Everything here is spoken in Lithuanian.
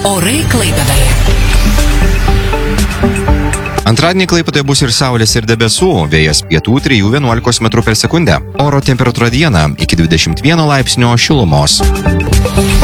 Orai Klaipėdoje. Antradienį Klaipėdoje bus ir saulės, ir debesų, vėjas pietų 3–11 m/s. Oro temperatūra dieną iki 21 laipsnio šilumos.